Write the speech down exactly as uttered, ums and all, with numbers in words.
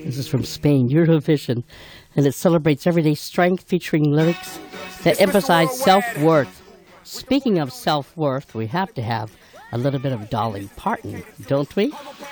This is from Spain, Eurovision, and it celebrates everyday strength, featuring lyrics that emphasize self-worth. Speaking of self-worth, we have to have a little bit of Dolly Parton, don't we?